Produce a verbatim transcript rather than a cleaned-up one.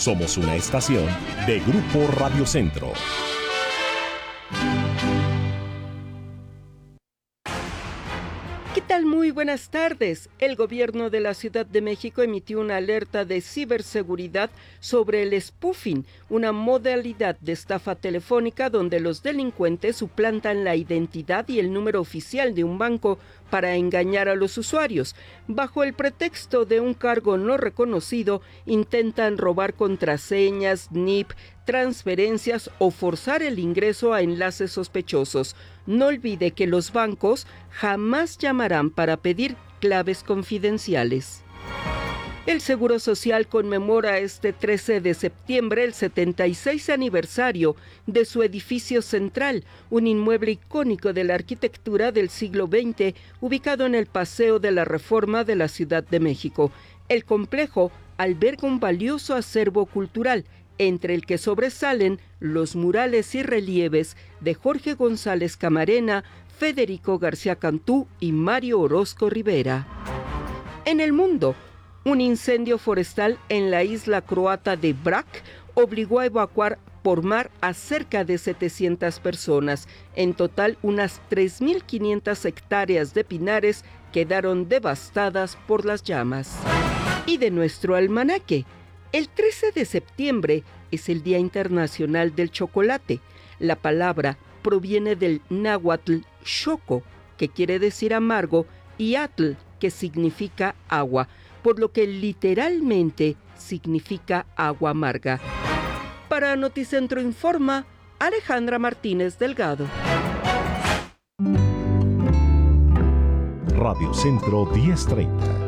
Somos una estación de Grupo Radio Centro. ¿Qué tal? Muy buenas tardes. El gobierno de la Ciudad de México emitió una alerta de ciberseguridad sobre el spoofing, una modalidad de estafa telefónica donde los delincuentes suplantan la identidad y el número oficial de un banco para engañar a los usuarios. Bajo el pretexto de un cargo no reconocido, intentan robar contraseñas, N I P, transferencias o forzar el ingreso a enlaces sospechosos. No olvide que los bancos jamás llamarán para pedir claves confidenciales. El Seguro Social conmemora este trece de septiembre el setenta y seis aniversario de su edificio central, un inmueble icónico de la arquitectura del siglo veinte, ubicado en el Paseo de la Reforma de la Ciudad de México. El complejo alberga un valioso acervo cultural, entre el que sobresalen los murales y relieves de Jorge González Camarena, Federico García Cantú y Mario Orozco Rivera. En el mundo, un incendio forestal en la isla croata de Brač obligó a evacuar por mar a cerca de setecientas personas. En total, unas tres mil quinientas hectáreas de pinares quedaron devastadas por las llamas. Y de nuestro almanaque, el trece de septiembre es el Día Internacional del Chocolate. La palabra proviene del náhuatl xoco, que quiere decir amargo, y atl, que significa agua, por lo que literalmente significa agua amarga. Para Noticentro Informa, Alejandra Martínez Delgado. Radio Centro diez treinta.